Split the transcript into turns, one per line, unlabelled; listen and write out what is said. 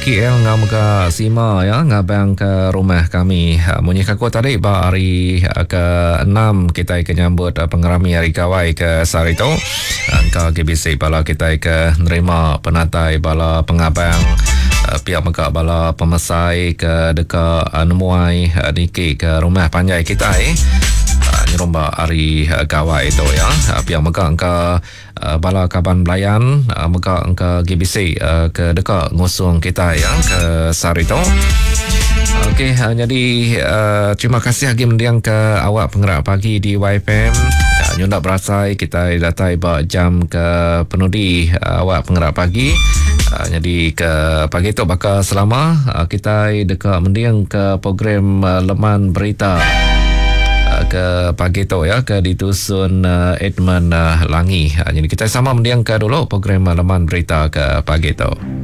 KL ngam ka Sima ya ngabang ke rumah kami. Munyi kaku tadi ba hari ke-6 kita ke nyambut pengerami hari kawai ke Sarito. Angka GBC bala kita ke nerima penatai bala pengabang pihak meka bala pemesai ke deka nemuai niki ke rumah panjai kita nyeromba hari kawai itu ya. Pihak meka angka bala kaban belayan meka angka GBC ke deka ngusung kita ya ke Sarito. Okey, jadi terima kasih lagi mendiang ke awak penggerak pagi di YFM. Nyunda berasai kita datai ba jam ke penudi awak penggerak pagi. Jadi ke pagi tu bakal selama kita dekat mendiang ke program Leman Berita ke pagi tu ya ke di Dusun Edmund Langi. Jadi kita sama mendiang ke dulu program Leman Berita ke pagi tu.